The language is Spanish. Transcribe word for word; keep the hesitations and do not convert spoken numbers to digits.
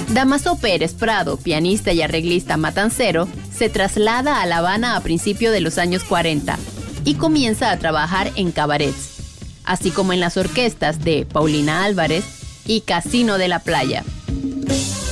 Dámaso Pérez Prado, pianista y arreglista matancero, se traslada a La Habana a principios de los años cuarenta y comienza a trabajar en cabarets, así como en las orquestas de Paulina Álvarez y Casino de la Playa.